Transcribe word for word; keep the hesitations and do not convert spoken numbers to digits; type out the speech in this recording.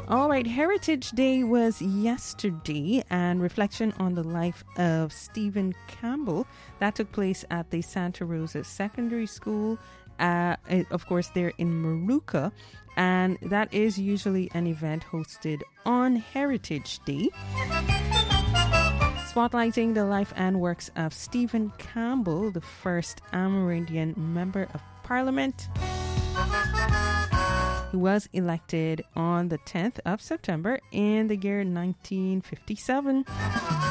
All right, Heritage Day was yesterday, and reflection on the life of Stephen Campbell that took place at the Santa Rosa Secondary School, uh, of course, there in Moorooka, and that is usually an event hosted on Heritage Day, spotlighting the life and works of Stephen Campbell, the first Amerindian Member of Parliament, who was elected on the tenth of September in the year nineteen fifty-seven.